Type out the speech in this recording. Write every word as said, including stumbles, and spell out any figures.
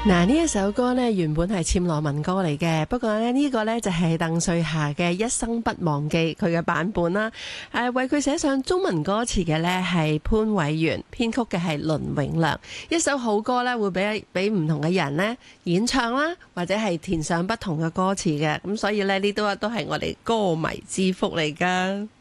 嗱，呢一首歌呢，原本係暹羅文歌嚟嘅，不過呢，呢個呢，就係鄧瑞霞嘅《一生不忘記》佢嘅版本啦。誒，為佢寫上中文歌詞嘅呢，係潘偉源，編曲嘅係倫永亮。一首好歌呢，會俾俾唔同嘅人呢演唱啦，或者係填上不同嘅歌詞嘅，咁所以呢，呢都都係我哋歌迷之福嚟噶。